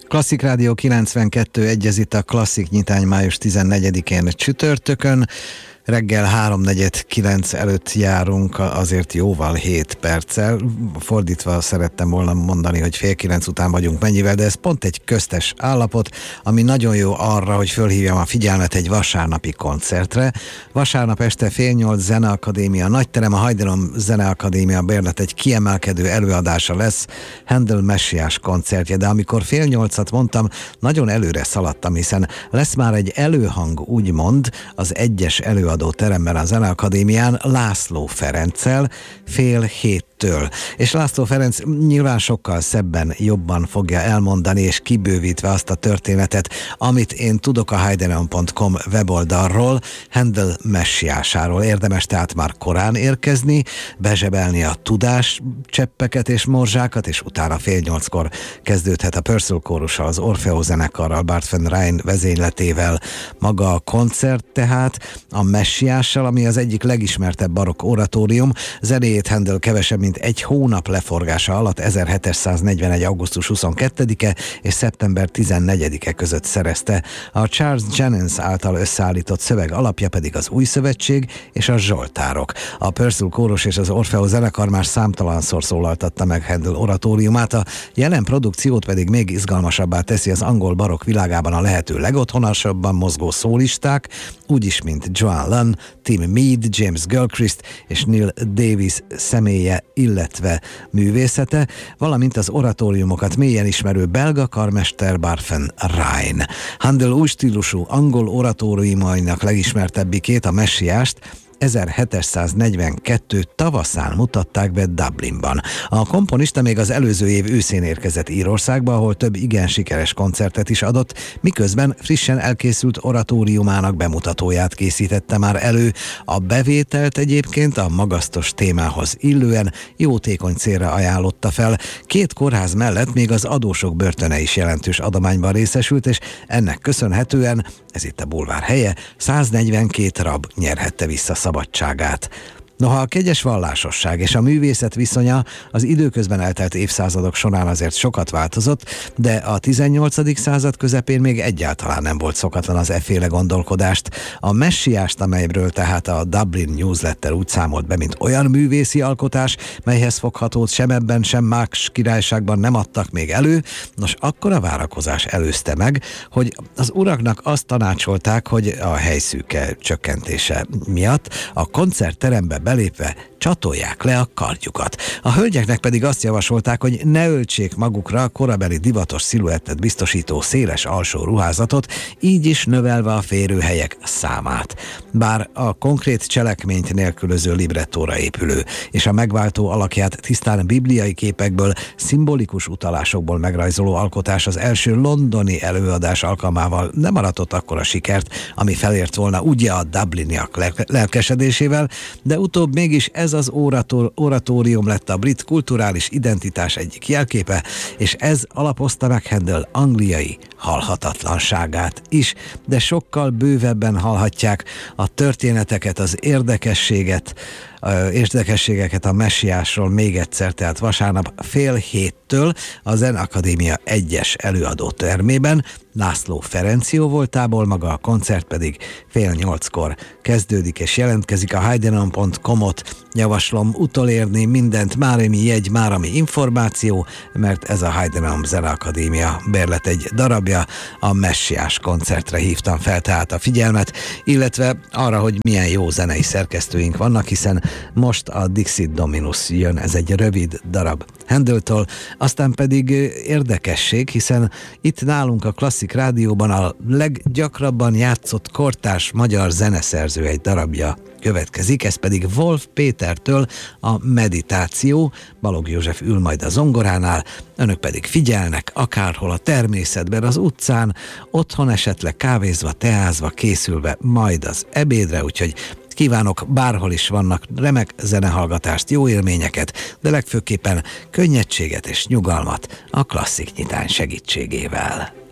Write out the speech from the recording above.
Klasszik Rádió 92.1, ez itt a Klasszik nyitány május 14-én csütörtökön. Reggel 3:49 előtt járunk, azért jóval 7 perccel. Fordítva szerettem volna mondani, hogy 8:30 után vagyunk mennyivel, de ez pont egy köztes állapot, ami nagyon jó arra, hogy fölhívjam a figyelmet egy vasárnapi koncertre. Vasárnap este 7:30 Zeneakadémia Nagyterem, a Hajdelom Zeneakadémia bérlet egy kiemelkedő előadása lesz, Handel messiás koncertje, de amikor 7:30 mondtam, nagyon előre szaladtam, hiszen lesz már egy előhang, úgymond, az egyes előadó teremben a Zeneakadémián László Ferenccel 6:30. És László Ferenc nyilván sokkal szebben, jobban fogja elmondani, és kibővítve azt a történetet, amit én tudok a heidenon.com weboldalról, Handel messiásáról. Érdemes tehát már korán érkezni, bezsebelni a tudás cseppeket és morzsákat, és utána 7:30 kezdődhet a Purcell kórussal, az Orfeo zenekarral, Bart van Rijn vezényletével maga a koncert, tehát a messiással, ami az egyik legismertebb barokk oratórium. Zenéjét Handel kevesebb, mint egy hónap leforgása alatt 1741. augusztus 22-e és szeptember 14-e között szerezte. A Charles Jennens által összeállított szöveg alapja pedig az Új Szövetség és a Zsoltárok. A Purcell kórus és az Orfeo zenekar már számtalanszor szólaltatta meg Handel oratóriumát, a jelen produkciót pedig még izgalmasabbá teszi az angol barokk világában a lehető legotthonasabban mozgó szólisták, úgyis, mint Joan Lunn, Tim Mead, James Gilchrist és Neil Davis személye, illetve művészete, valamint az oratóriumokat mélyen ismerő belga karmester Bart van Rijn. Handel új stílusú angol oratóriumainak legismertebbikét, a messiást 1742 tavaszán mutatták be Dublinban. A komponista még az előző év őszén érkezett Írországba, ahol több igen sikeres koncertet is adott, miközben frissen elkészült oratóriumának bemutatóját készítette már elő. A bevételt egyébként a magasztos témához illően jótékony célra ajánlotta fel. 2 kórház mellett még az adósok börtöne is jelentős adományban részesült, és ennek köszönhetően, ez itt a bulvár helye, 142 rab nyerhette vissza szabadságát. Noha a kegyes vallásosság és a művészet viszonya az időközben eltelt évszázadok során azért sokat változott, de a 18. század közepén még egyáltalán nem volt szokatlan az efféle gondolkodást. A messiást, amelyről tehát a Dublin Newsletter úgy számolt be, mint olyan művészi alkotás, melyhez foghatót sem ebben, sem más királyságban nem adtak még elő, nos, akkor a várakozás előzte meg, hogy az uraknak azt tanácsolták, hogy a helyszűke csökkentése miatt a koncertterembe belépve csatolják le a kardjukat. A hölgyeknek pedig azt javasolták, hogy ne öltsék magukra a korabeli divatos sziluettet biztosító széles alsó ruházatot, így is növelve a férőhelyek számát. Bár a konkrét cselekményt nélkülöző librettóra épülő és a megváltó alakját tisztán bibliai képekből, szimbolikus utalásokból megrajzoló alkotás az első londoni előadás alkalmával nem aratott akkora sikert, ami felért volna ugye a dubliniak lelkesedésével, de utóbb mégis ez az oratórium lett a brit kulturális identitás egyik jelképe, és ez alapozta meg Handel angliai halhatatlanságát is, de sokkal bővebben hallhatják a történeteket, az érdekességeket a messiásról még egyszer, tehát vasárnap 6:30 a Zeneakadémia 1-es előadó termében, László Ferenc jóvoltából, maga a koncert pedig 7:30 kezdődik és jelentkezik. A heidenon.com-ot javaslom utolérni, mindent, már ami jegy, már ami információ, mert ez a Heidenon Zeneakadémia bérlet egy darabja, a messiás koncertre hívtam fel tehát a figyelmet, illetve arra, hogy milyen jó zenei szerkesztőink vannak, hiszen most a Dixit Dominus jön, ez egy rövid darab Handeltől, aztán pedig érdekesség, hiszen itt nálunk a Klasszik Rádióban a leggyakrabban játszott kortárs magyar zeneszerző egy darabja következik, ez pedig Wolf Pétertől a Meditáció. Balogh József ül majd a zongoránál, önök pedig figyelnek, akárhol a természetben, az utcán, otthon esetleg kávézva, teázva, készülve majd az ebédre, úgyhogy kívánok, bárhol is vannak, remek zenehallgatást, jó élményeket, de legfőképpen könnyedséget és nyugalmat a Klasszik nyitány segítségével.